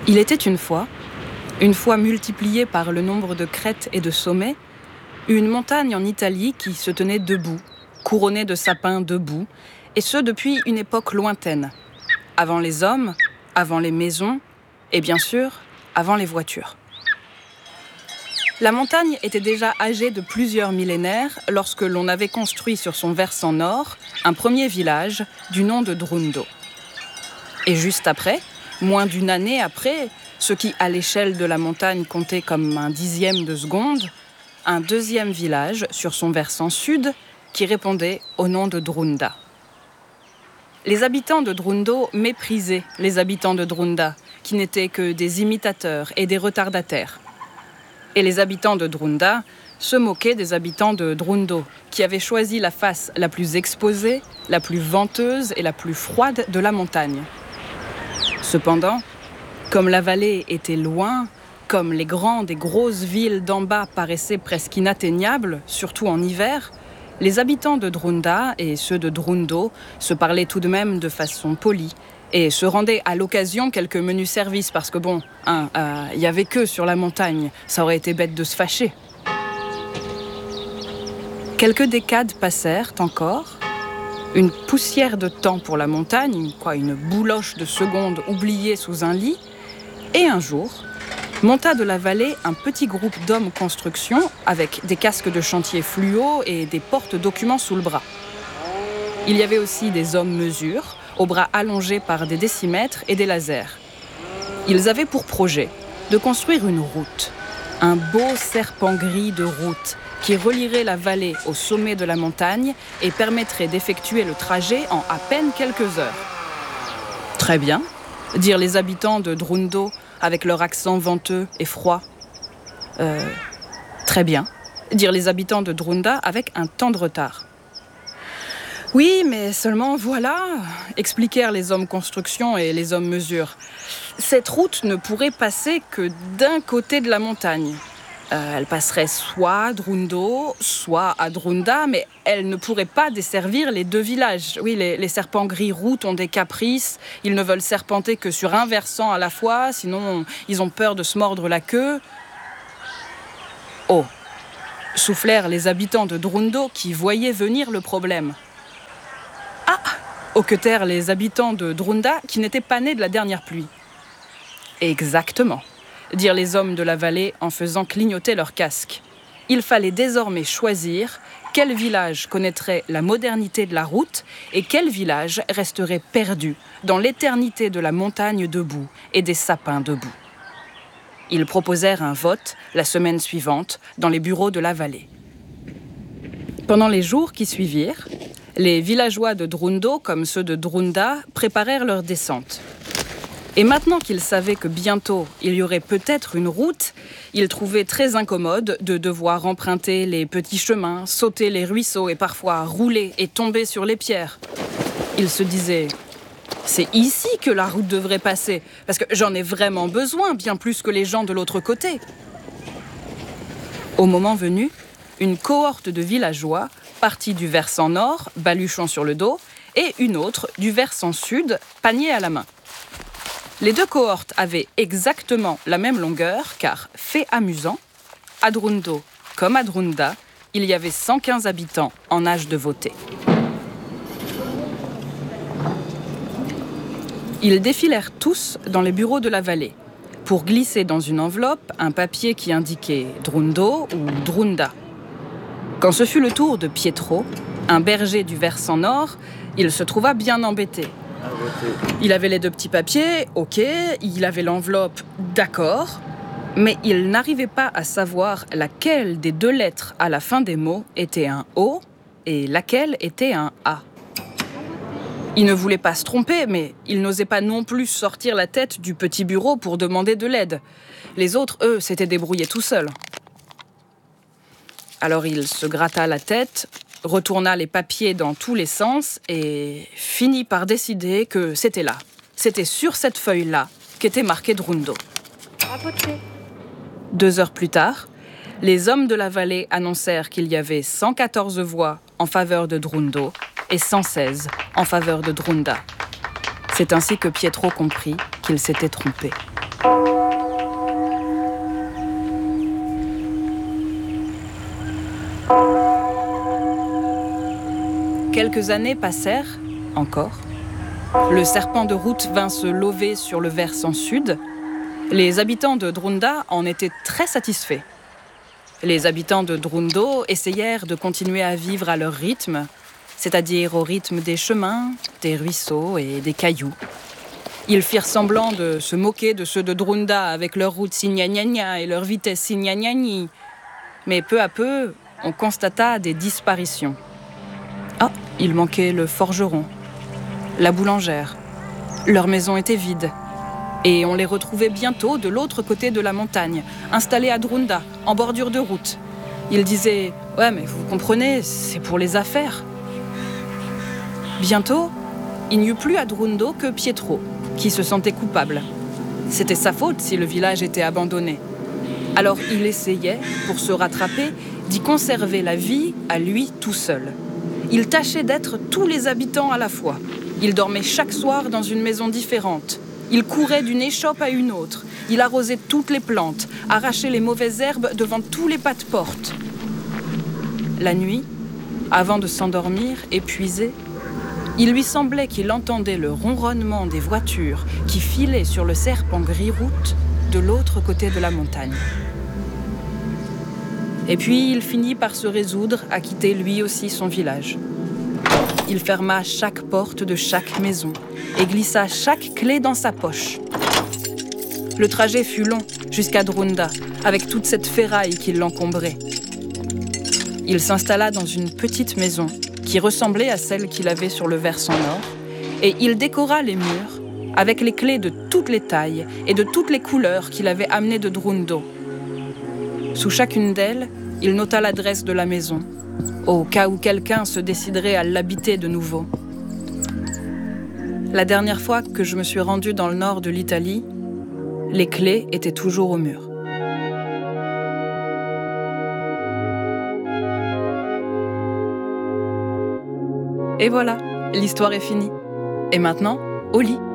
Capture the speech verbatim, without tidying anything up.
Il était une fois, une fois multipliée par le nombre de crêtes et de sommets, une montagne en Italie qui se tenait debout, couronnée de sapins debout, et ce depuis une époque lointaine, avant les hommes, avant les maisons, et bien sûr, avant les voitures. La montagne était déjà âgée de plusieurs millénaires lorsque l'on avait construit sur son versant nord un premier village du nom de Drundo. Et juste après, moins d'une année après, ce qui à l'échelle de la montagne comptait comme un dixième de seconde, un deuxième village sur son versant sud qui répondait au nom de Drunda. Les habitants de Drundo méprisaient les habitants de Drunda, qui n'étaient que des imitateurs et des retardataires. Et les habitants de Drunda se moquaient des habitants de Drundo, qui avaient choisi la face la plus exposée, la plus venteuse et la plus froide de la montagne. Cependant, comme la vallée était loin, comme les grandes et grosses villes d'en bas paraissaient presque inatteignables, surtout en hiver, les habitants de Drunda et ceux de Drundo se parlaient tout de même de façon polie et se rendaient à l'occasion quelques menus services parce que bon, hein, euh, y avait que sur la montagne, ça aurait été bête de se fâcher. Quelques décades passèrent encore, une poussière de temps pour la montagne, quoi, une bouloche de secondes oubliée sous un lit, et un jour, monta de la vallée un petit groupe d'hommes construction avec des casques de chantier fluo et des porte-documents sous le bras. Il y avait aussi des hommes mesures, aux bras allongés par des décimètres et des lasers. Ils avaient pour projet de construire une route, un beau serpent gris de route qui relierait la vallée au sommet de la montagne et permettrait d'effectuer le trajet en à peine quelques heures. Très bien, dirent les habitants de Drundo avec leur accent venteux et froid. Euh, très bien, dirent les habitants de Drunda avec un temps de retard. Oui, mais seulement voilà, expliquèrent les hommes construction et les hommes mesure. Cette route ne pourrait passer que d'un côté de la montagne. Euh, elle passerait soit à Drundo, soit à Drunda, mais elle ne pourrait pas desservir les deux villages. Oui, les, les serpents gris routes ont des caprices, ils ne veulent serpenter que sur un versant à la fois, sinon ils ont peur de se mordre la queue. Oh, soufflèrent les habitants de Drundo qui voyaient venir le problème. Ah, hoquetèrent les habitants de Drunda qui n'étaient pas nés de la dernière pluie. Exactement, dirent les hommes de la vallée en faisant clignoter leurs casques. Il fallait désormais choisir quel village connaîtrait la modernité de la route et quel village resterait perdu dans l'éternité de la montagne debout et des sapins debout. Ils proposèrent un vote la semaine suivante dans les bureaux de la vallée. Pendant les jours qui suivirent, les villageois de Drundo, comme ceux de Drunda, préparèrent leur descente. Et maintenant qu'ils savaient que bientôt il y aurait peut-être une route, ils trouvaient très incommode de devoir emprunter les petits chemins, sauter les ruisseaux et parfois rouler et tomber sur les pierres. Ils se disaient « C'est ici que la route devrait passer, parce que j'en ai vraiment besoin, bien plus que les gens de l'autre côté. » Au moment venu, une cohorte de villageois partit du versant nord, baluchon sur le dos, et une autre du versant sud, panier à la main. Les deux cohortes avaient exactement la même longueur, car, fait amusant, à Drundo comme à Drunda, il y avait cent quinze habitants en âge de voter. Ils défilèrent tous dans les bureaux de la vallée, pour glisser dans une enveloppe un papier qui indiquait Drundo ou Drunda. Quand ce fut le tour de Pietro, un berger du versant nord, il se trouva bien embêté. Il avait les deux petits papiers, ok, il avait l'enveloppe, d'accord, mais il n'arrivait pas à savoir laquelle des deux lettres à la fin des mots était un O et laquelle était un A. Il ne voulait pas se tromper, mais il n'osait pas non plus sortir la tête du petit bureau pour demander de l'aide. Les autres, eux, s'étaient débrouillés tout seuls. Alors il se gratta la tête, retourna les papiers dans tous les sens et finit par décider que c'était là. C'était sur cette feuille-là qu'était marqué Drundo. Deux heures plus tard, les hommes de la vallée annoncèrent qu'il y avait cent quatorze voix en faveur de Drundo et cent seize en faveur de Drunda. C'est ainsi que Pietro comprit qu'il s'était trompé. quelques années passèrent, encore. Le serpent de route vint se lever sur le versant sud. Les habitants de Drunda en étaient très satisfaits. Les habitants de Drundo essayèrent de continuer à vivre à leur rythme, c'est-à-dire au rythme des chemins, des ruisseaux et des cailloux. Ils firent semblant de se moquer de ceux de Drunda avec leur route signagnagna et leur vitesse signagnagni. Mais peu à peu, on constata des disparitions. Ah, il manquait le forgeron, la boulangère. Leurs maisons étaient vides. Et on les retrouvait bientôt de l'autre côté de la montagne, installés à Drunda, en bordure de route. Ils disaient « Ouais, mais vous comprenez, c'est pour les affaires ». Bientôt, il n'y eut plus à Drundo que Pietro, qui se sentait coupable. C'était sa faute si le village était abandonné. Alors il essayait, pour se rattraper, d'y conserver la vie à lui tout seul. Il tâchait d'être tous les habitants à la fois. Il dormait chaque soir dans une maison différente. Il courait d'une échoppe à une autre. Il arrosait toutes les plantes, arrachait les mauvaises herbes devant tous les pas de porte. La nuit, avant de s'endormir, épuisé, il lui semblait qu'il entendait le ronronnement des voitures qui filaient sur le serpent gris-route de l'autre côté de la montagne. Et puis il finit par se résoudre à quitter lui aussi son village. Il ferma chaque porte de chaque maison et glissa chaque clé dans sa poche. Le trajet fut long jusqu'à Drunda, avec toute cette ferraille qui l'encombrait. Il s'installa dans une petite maison qui ressemblait à celle qu'il avait sur le versant nord, et il décora les murs avec les clés de toutes les tailles et de toutes les couleurs qu'il avait amenées de Drundo. Sous chacune d'elles, il nota l'adresse de la maison, au cas où quelqu'un se déciderait à l'habiter de nouveau. La dernière fois que je me suis rendue dans le nord de l'Italie, les clés étaient toujours au mur. Et voilà, l'histoire est finie. Et maintenant, au lit.